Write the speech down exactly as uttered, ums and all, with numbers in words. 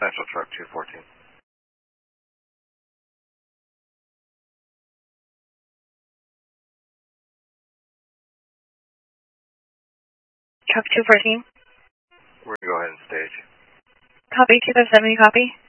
Central Truck two fourteen. Truck two fourteen. We're going to go ahead and stage. Copy, two five seven, copy.